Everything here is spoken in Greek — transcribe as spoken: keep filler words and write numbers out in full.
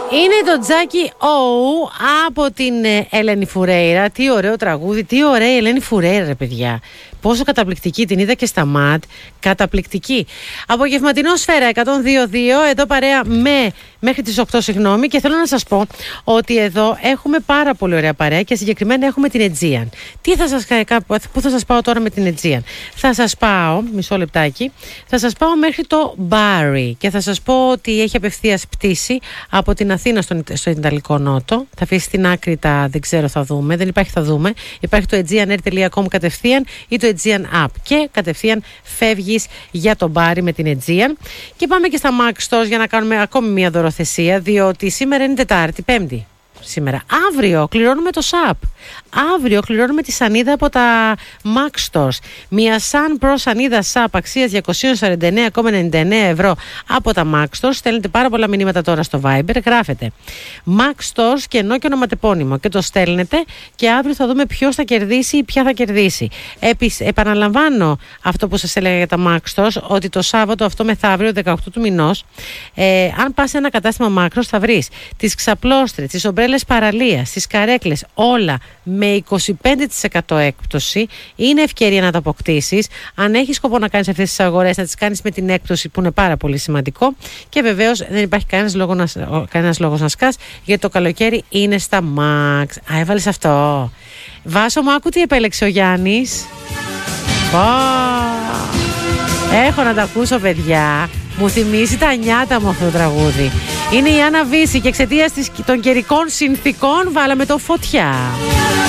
Είναι το Τζάκι Ο από την Ελένη Φουρέιρα. Τι ωραίο τραγούδι, τι ωραία η Ελένη Φουρέιρα, ρε παιδιά. Πόσο καταπληκτική, την είδα και στα ΜΑΤ. Καταπληκτική. Απογευματινό Σφαίρα εκατόν δύο κόμμα δύο, εδώ παρέα με μέχρι τις οκτώ, συγγνώμη. Και θέλω να σας πω ότι εδώ έχουμε πάρα πολύ ωραία παρέα και συγκεκριμένα έχουμε την Aegean. Τι θα σας, πού θα σας πάω τώρα με την Aegean? Θα σας πάω, μισό λεπτάκι, θα σας πάω μέχρι το Μπάρι και θα σας πω ότι έχει απευθείας πτήση από την Αθήνα στον, στο Ιταλικό Νότο. Θα αφήσει στην άκρη τα δεν ξέρω, θα δούμε. Δεν υπάρχει, θα δούμε. Υπάρχει το aegean air τελεία com κατευθείαν ή το Aegean App και κατευθείαν φεύγεις για το Μπάρι με την Aegean. Και πάμε και στα Max Stores για να κάνουμε ακόμη μια δωροθεσία, διότι σήμερα είναι Τετάρτη, Πέμπτη. Σήμερα. Αύριο κληρώνουμε το ΣΑΠ. Αύριο κληρώνουμε τη σανίδα από τα Max Stores. Μια Sun Pro σανίδα ΣΑΠ αξίας διακόσια σαράντα εννέα κόμμα ενενήντα εννέα ευρώ από τα Max Stores. Στέλνετε πάρα πολλά μηνύματα τώρα στο Viber. Γράφετε Max Stores και ενώ και ονοματεπώνυμο και το στέλνετε και αύριο θα δούμε ποιος θα κερδίσει ή ποια θα κερδίσει. Επίσης, επαναλαμβάνω αυτό που σας έλεγα για τα Max Stores, ότι το Σάββατο αυτό μεθαύριο δεκαοκτώ του μηνός, ε, αν πας σε ένα κατάστημα Max Stores θα βρεις τις ξαπλώστρες, τις ομπρέλες παραλίας, τις καρέκλες, όλα με είκοσι πέντε τοις εκατό έκπτωση. Είναι ευκαιρία να τα αποκτήσεις. Αν έχεις σκοπό να κάνεις αυτές τις αγορές, να τις κάνεις με την έκπτωση που είναι πάρα πολύ σημαντικό. Και βεβαίως δεν υπάρχει κανένας, λόγο να, κανένας λόγος να σκάς, γιατί το καλοκαίρι είναι στα Max. Α, έβαλες αυτό. Βάσο μου, άκου τι επέλεξε ο Γιάννης. Oh, έχω να τα ακούσω, παιδιά. Μου θυμίζει τα νιάτα μου αυτό το τραγούδι. Είναι η Άννα Βύση και εξαιτίας των καιρικών συνθήκων βάλαμε το φωτιά.